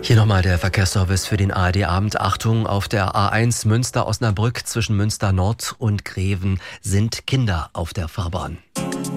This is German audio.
Hier nochmal der Verkehrsservice für den ARD-Abend. Achtung, auf der A1 Münster-Osnabrück zwischen Münster Nord und Greven sind Kinder auf der Fahrbahn.